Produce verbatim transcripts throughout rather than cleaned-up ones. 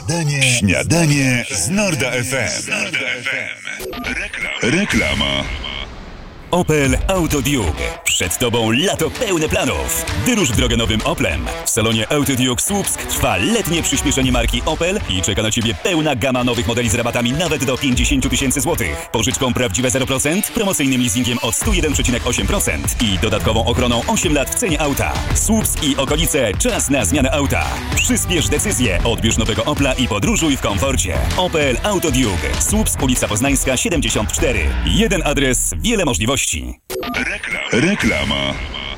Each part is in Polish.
Śniadanie, śniadanie z Norda F M. Reklama. Reklama. Opel Autoduke. Przed Tobą lato pełne planów. Wyrusz w drogę nowym Oplem. W salonie Autoduke Słupsk trwa letnie przyspieszenie marki Opel i czeka na Ciebie pełna gama nowych modeli z rabatami nawet do pięćdziesiąt tysięcy złotych. Pożyczką prawdziwe zero procent, promocyjnym leasingiem od sto jeden przecinek osiem procent i dodatkową ochroną osiem lat w cenie auta. Słupsk i okolice, czas na zmianę auta. Przyspiesz decyzję, odbierz nowego Opla i podróżuj w komforcie. Opel Autoduke. Słupsk, ulica Poznańska siedemdziesiąt cztery. Jeden adres, wiele możliwości. Reklama. Reklama.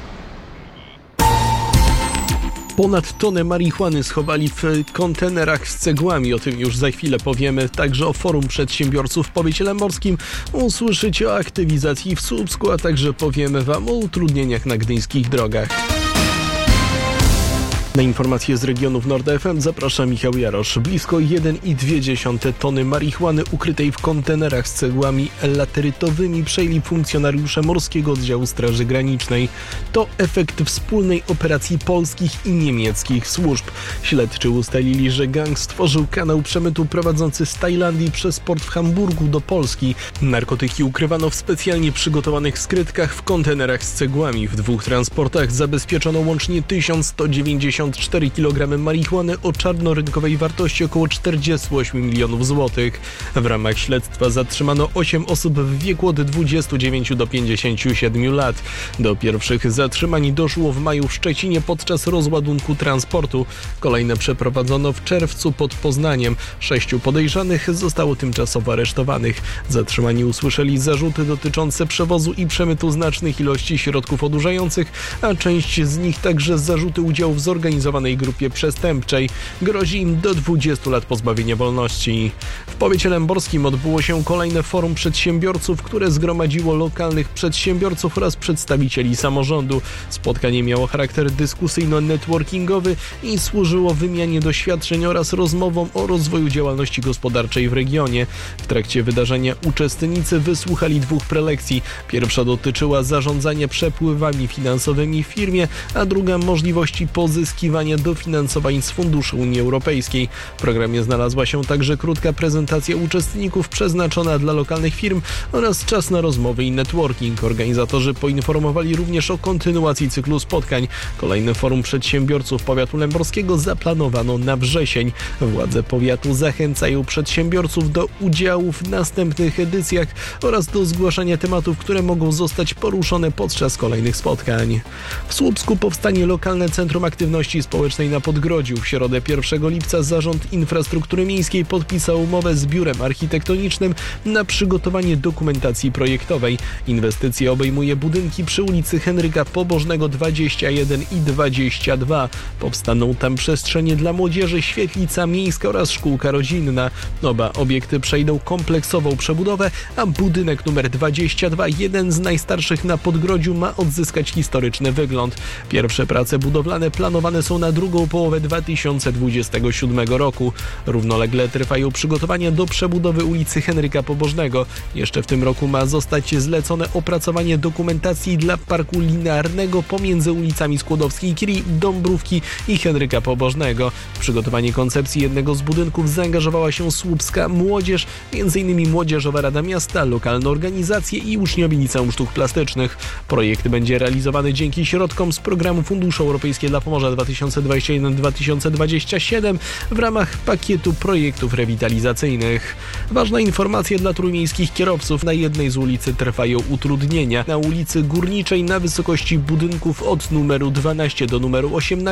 Ponad tonę marihuany schowali w kontenerach z cegłami. O tym już za chwilę powiemy. Także o Forum Przedsiębiorców w Powiecie Lęborskim. Usłyszycie o aktywizacji w Słupsku, a także powiemy Wam o utrudnieniach na gdyńskich drogach. Na informacje z regionów Norda F M zaprasza Michał Jarosz. Blisko jeden i dwie dziesiąte tony marihuany ukrytej w kontenerach z cegłami laterytowymi przejęli funkcjonariusze Morskiego Oddziału Straży Granicznej. To efekt wspólnej operacji polskich i niemieckich służb. Śledczy ustalili, że gang stworzył kanał przemytu prowadzący z Tajlandii przez port w Hamburgu do Polski. Narkotyki ukrywano w specjalnie przygotowanych skrytkach w kontenerach z cegłami. W dwóch transportach zabezpieczono łącznie tysiąc sto dziewięćdziesiąt cztery kilogramy marihuany o czarnorynkowej wartości około czterdzieści osiem milionów złotych. W ramach śledztwa zatrzymano osiem osób w wieku od dwudziestu dziewięciu do pięćdziesięciu siedmiu lat. Do pierwszych zatrzymań doszło w maju w Szczecinie podczas rozładunku transportu. Kolejne przeprowadzono w czerwcu pod Poznaniem. Sześciu podejrzanych zostało tymczasowo aresztowanych. Zatrzymani usłyszeli zarzuty dotyczące przewozu i przemytu znacznych ilości środków odurzających, a część z nich także zarzuty udziału w zorganizowanej grupie przestępczej. Grozi im do dwudziestu lat pozbawienia wolności. W Powiecie Lęborskim odbyło się kolejne Forum Przedsiębiorców, które zgromadziło lokalnych przedsiębiorców oraz przedstawicieli samorządu. Spotkanie miało charakter dyskusyjno-networkingowy i służyło wymianie doświadczeń oraz rozmowom o rozwoju działalności gospodarczej w regionie. W trakcie wydarzenia uczestnicy wysłuchali dwóch prelekcji. Pierwsza dotyczyła zarządzania przepływami finansowymi w firmie, a druga możliwości pozyskiwania dofinansowań z funduszy Unii Europejskiej. W programie znalazła się także krótka prezentacja uczestników przeznaczona dla lokalnych firm oraz czas na rozmowy i networking. Organizatorzy poinformowali również o kontynuacji cyklu spotkań. Kolejne Forum Przedsiębiorców Powiatu Lęborskiego zaplanowano na wrzesień. Władze powiatu zachęcają przedsiębiorców do udziału w następnych edycjach oraz do zgłaszania tematów, które mogą zostać poruszone podczas kolejnych spotkań. W Słupsku powstanie lokalne Centrum Aktywności Społecznej na Podgrodziu. W środę pierwszego lipca Zarząd Infrastruktury Miejskiej podpisał umowę z Biurem Architektonicznym na przygotowanie dokumentacji projektowej. Inwestycja obejmuje budynki przy ulicy Henryka Pobożnego dwadzieścia jeden i dwadzieścia dwa. Powstaną tam przestrzenie dla młodzieży, świetlica miejska oraz szkółka rodzinna. Oba obiekty przejdą kompleksową przebudowę, a budynek numer dwadzieścia dwa, jeden z najstarszych na Podgrodziu, ma odzyskać historyczny wygląd. Pierwsze prace budowlane planowane są na drugą połowę dwa tysiące dwudziestego siódmego roku. Równolegle trwają przygotowania do przebudowy ulicy Henryka Pobożnego. Jeszcze w tym roku ma zostać zlecone opracowanie dokumentacji dla parku linearnego pomiędzy ulicami Skłodowskiej-Curie, Dąbrówki i Henryka Pobożnego. W przygotowanie koncepcji jednego z budynków zaangażowała się słupska młodzież, między innymi Młodzieżowa Rada Miasta, lokalne organizacje i uczniowie Liceum Sztuk Plastycznych. Projekt będzie realizowany dzięki środkom z programu Fundusze Europejskie dla Pomorza dwa tysiące dwudziesty pierwszy do dwa tysiące dwudziestego siódmego w ramach pakietu projektów rewitalizacyjnych. Ważna informacja dla trójmiejskich kierowców. Na jednej z ulicy trwają utrudnienia. Na ulicy Górniczej na wysokości budynków od numeru dwanaście do numeru osiemnaście